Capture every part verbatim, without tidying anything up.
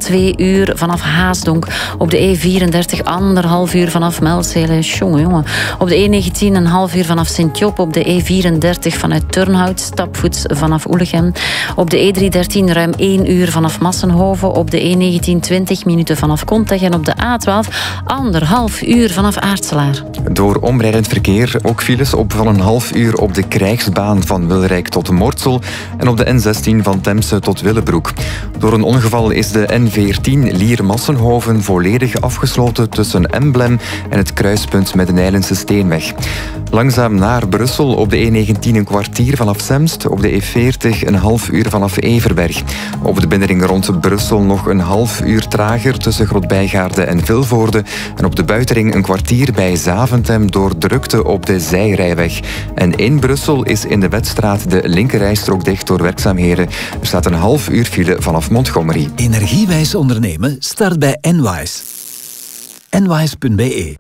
twee uur vanaf Haasdonk. Op de E vierendertig anderhalf uur vanaf Melzele. Jongen, jongen. Op de E negentien een half uur vanaf Sint-Job. Op de E vierendertig vanuit Turnhout. Stapvoets vanaf Oelegem. Op de E driehonderddertien ruim één uur vanaf Massenhoven. Op de E negentien twintig minuten vanaf Contech. En op de A twaalf anderhalf uur vanaf Aartselaar. Door omrijdend verkeer ook files op van een half uur op de krijgsbaan van Wilrijk tot Mortsel en op de N zestien van Temse tot Willebroek. Door een ongeval is de N veertien Lier-Massenhoven volledig afgesloten tussen Emblem en het kruispunt met de Nijlense Steenweg. Langzaam naar Brussel op de E negentien een kwartier vanaf Semst, op de E veertig een half uur vanaf Everberg. Op de binnenring rond Brussel nog een half uur trager tussen Grootbijgaarde en Vilvoorde en op de buitenring een kwartier bij Zaventem door drukte op de zijrijweg. En in Brussel is in de Wetstraat de linkerrijstrook dicht door werkzaamheden. Er staat een half uur file vanaf Montgomery. Energiewijs ondernemen start bij Enwise. Enwise punt b e.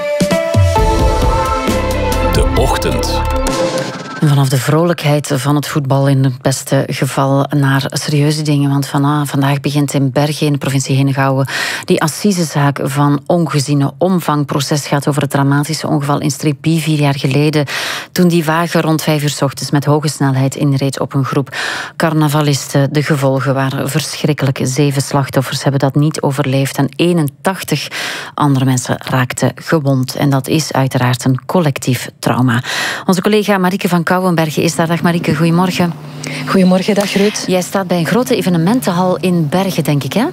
De Ochtend. Vanaf de vrolijkheid van het voetbal in het beste geval naar serieuze dingen. Want van, vandaag begint in Bergen in de provincie Henegouwen die assisezaak van ongeziene omvang. Proces gaat over het dramatische ongeval in Streepie vier jaar geleden. Toen die wagen rond vijf uur 's ochtends met hoge snelheid inreed op een groep carnavalisten. De gevolgen waren verschrikkelijk. Zeven slachtoffers hebben dat niet overleefd en eenentachtig andere mensen raakten gewond. En dat is uiteraard een collectief trauma. Onze collega Marieke van Kouwenbergen is daar. Dag Marieke, goedemorgen. Goedemorgen, dag Ruud. Jij staat bij een grote evenementenhal in Bergen, denk ik, hè?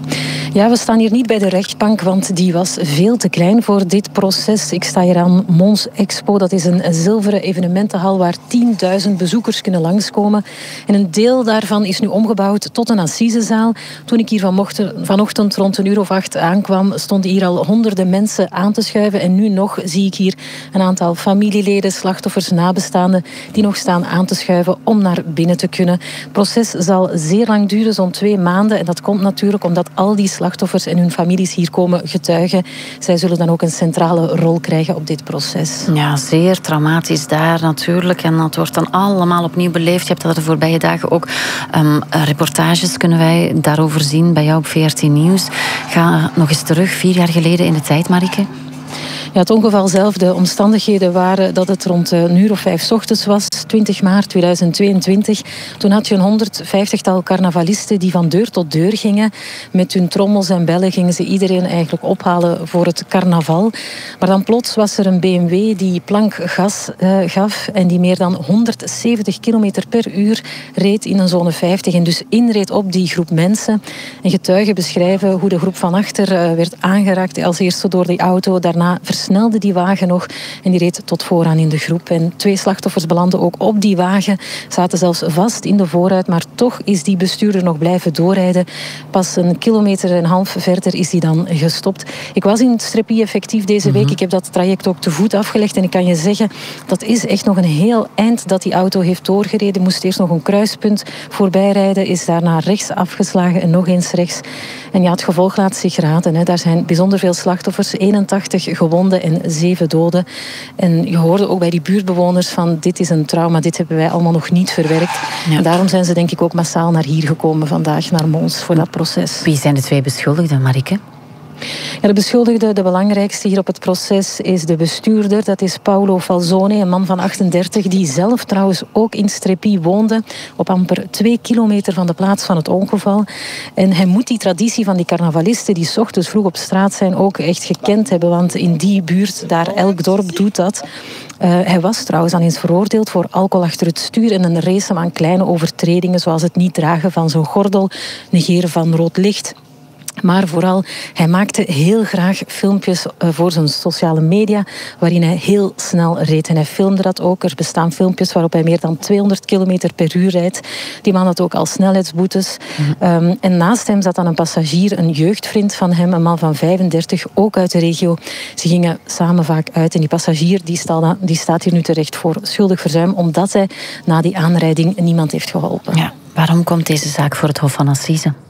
Ja, we staan hier niet bij de rechtbank, want die was veel te klein voor dit proces. Ik sta hier aan Mons Expo. Dat is een zilveren evenementenhal waar tienduizend bezoekers kunnen langskomen. En een deel daarvan is nu omgebouwd tot een assisezaal. Toen ik hier vanochtend rond een uur of acht aankwam, stonden hier al honderden mensen aan te schuiven. En nu nog zie ik hier een aantal familieleden, slachtoffers, nabestaanden, die nog staan aan te schuiven om naar binnen te kunnen. Het proces zal zeer lang duren, zo'n twee maanden. En dat komt natuurlijk omdat al die slachtoffers en hun families hier komen getuigen. Zij zullen dan ook een centrale rol krijgen op dit proces. Ja, zeer traumatisch daar natuurlijk. En dat wordt dan allemaal opnieuw beleefd. Je hebt dat de voorbije dagen ook um, reportages kunnen wij daarover zien bij jou op V R T Nieuws. Ga nog eens terug, vier jaar geleden in de tijd, Marieke. Ja, het ongeval zelf, de omstandigheden waren dat het rond een uur of vijf 's ochtends was, twintig maart tweeduizend tweeëntwintig. Toen had je een honderdvijftigtal carnavalisten die van deur tot deur gingen. Met hun trommels en bellen gingen ze iedereen eigenlijk ophalen voor het carnaval. Maar dan plots was er een B M W die plankgas uh, gaf en die meer dan honderdzeventig kilometer per uur reed in een zone vijftig. En dus inreed op die groep mensen. En getuigen beschrijven hoe de groep van achter uh, werd aangeraakt. Als eerste door die auto, daarna versnelde die wagen nog en die reed tot vooraan in de groep. En twee slachtoffers belanden ook op die wagen, zaten zelfs vast in de voorruit, maar toch is die bestuurder nog blijven doorrijden. Pas een kilometer en een half verder is die dan gestopt. Ik was in Streepie effectief deze week. Ik heb dat traject ook te voet afgelegd en ik kan je zeggen, dat is echt nog een heel eind dat die auto heeft doorgereden. Moest eerst nog een kruispunt voorbij rijden, is daarna rechts afgeslagen en nog eens rechts. En ja, het gevolg laat zich raden. Hè. Daar zijn bijzonder veel slachtoffers, eenentachtig gewonden en zeven doden. En je hoorde ook bij die buurtbewoners van dit is een trauma, dit hebben wij allemaal nog niet verwerkt. Ja. En daarom zijn ze denk ik ook massaal naar hier gekomen vandaag, naar Mons, voor dat proces. Wie zijn de twee beschuldigden, Marieke? Ja, de beschuldigde, de belangrijkste hier op het proces, is de bestuurder. Dat is Paolo Falzone, een man van achtendertig, die zelf trouwens ook in Streepie woonde, op amper twee kilometer van de plaats van het ongeval. En hij moet die traditie van die carnavalisten die 's ochtends vroeg op straat zijn ook echt gekend hebben, want in die buurt, daar elk dorp doet dat. Uh, hij was trouwens al eens veroordeeld voor alcohol achter het stuur en een race aan kleine overtredingen, zoals het niet dragen van zijn gordel, negeren van rood licht. Maar vooral, hij maakte heel graag filmpjes voor zijn sociale media, waarin hij heel snel reed. En hij filmde dat ook. Er bestaan filmpjes waarop hij meer dan tweehonderd kilometer per uur rijdt. Die man had ook al snelheidsboetes. Mm. Um, en naast hem zat dan een passagier, een jeugdvriend van hem, een man van vijfendertig, ook uit de regio. Ze gingen samen vaak uit. En die passagier die staat, die staat hier nu terecht voor schuldig verzuim, omdat hij na die aanrijding niemand heeft geholpen. Ja. Waarom komt deze zaak voor het Hof van Assise?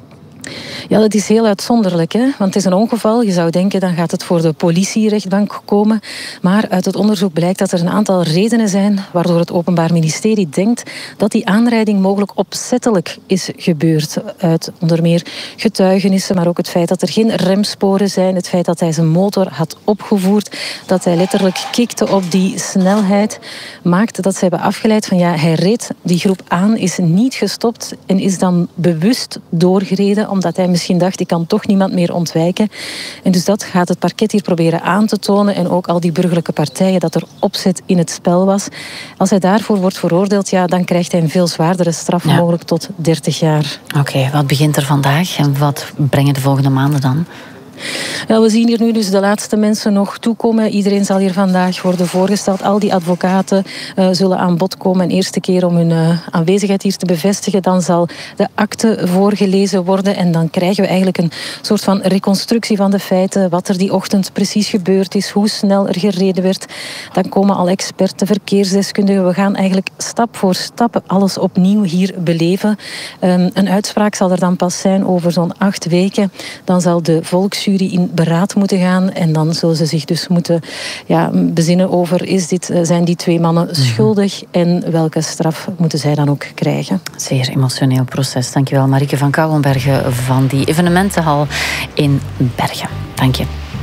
Ja, dat is heel uitzonderlijk, hè? Want het is een ongeval. Je zou denken, dan gaat het voor de politierechtbank komen. Maar uit het onderzoek blijkt dat er een aantal redenen zijn waardoor het Openbaar Ministerie denkt dat die aanrijding mogelijk opzettelijk is gebeurd. Uit onder meer getuigenissen, maar ook het feit dat er geen remsporen zijn, het feit dat hij zijn motor had opgevoerd, dat hij letterlijk kikte op die snelheid, maakt dat ze hebben afgeleid van ja, hij reed die groep aan, is niet gestopt en is dan bewust doorgereden, omdat hij misschien dacht, ik kan toch niemand meer ontwijken. En dus dat gaat het parket hier proberen aan te tonen en ook al die burgerlijke partijen dat er opzet in het spel was. Als hij daarvoor wordt veroordeeld, ja, dan krijgt hij een veel zwaardere straf, ja. mogelijk tot dertig jaar. Oké, okay, wat begint er vandaag en wat brengen de volgende maanden dan? Ja, we zien hier nu dus de laatste mensen nog toekomen. Iedereen zal hier vandaag worden voorgesteld. Al die advocaten uh, zullen aan bod komen. Een eerste keer om hun uh, aanwezigheid hier te bevestigen. Dan zal de akte voorgelezen worden. En dan krijgen we eigenlijk een soort van reconstructie van de feiten. Wat er die ochtend precies gebeurd is. Hoe snel er gereden werd. Dan komen al experten, verkeersdeskundigen. We gaan eigenlijk stap voor stap alles opnieuw hier beleven. Um, een uitspraak zal er dan pas zijn over zo'n acht weken. Dan zal de volksjury in beraad moeten gaan en dan zullen ze zich dus moeten ja, bezinnen over is dit, zijn die twee mannen schuldig en welke straf moeten zij dan ook krijgen. Zeer emotioneel proces. Dankjewel Marieke van Kouwenbergen van die evenementenhal in Bergen. Dank je.